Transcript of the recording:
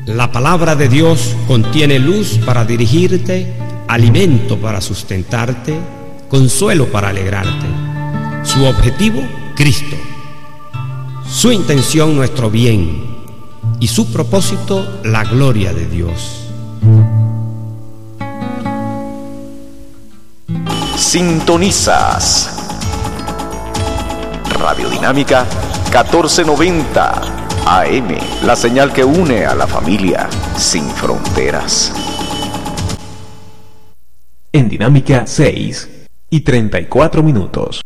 La palabra de Dios contiene luz para dirigirte, alimento para sustentarte, consuelo para alegrarte. Su objetivo, Cristo. Su intención, nuestro bien. Y su propósito, la gloria de Dios. Sintonizas Radio Dinámica 1490 AM, la señal que une a la familia sin fronteras. En Dinámica 6:34.